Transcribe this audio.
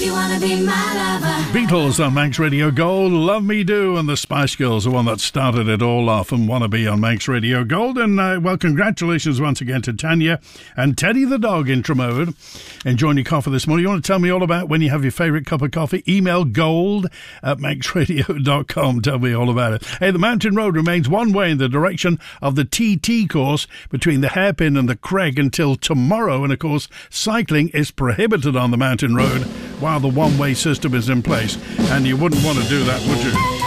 You wanna be my lover. Beatles on Manx Radio Gold, Love Me Do, and the Spice Girls, the one that started it all off, and Wanna Be on Manx Radio Gold. And, well, congratulations once again to Tanya and Teddy the dog in Tremode enjoying your coffee this morning. You want to tell me all about when you have your favourite cup of coffee? Email gold@manxradio.com. Tell me all about it. Hey, the Mountain Road remains one way in the direction of the TT course between the Hairpin and the Craig until tomorrow. And, of course, cycling is prohibited on the Mountain Road while the one-way system is in place, and you wouldn't want to do that, would you?